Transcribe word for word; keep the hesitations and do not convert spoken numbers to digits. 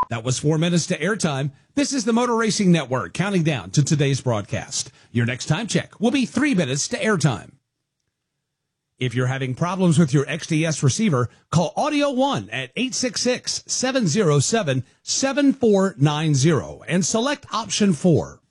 That was four minutes to airtime. This is the Motor Racing Network counting down to today's broadcast. Your next time check will be three minutes to airtime. If you're having problems with your X D S receiver, call Audio One at eight six six, seven zero seven, seven four nine zero and select option four.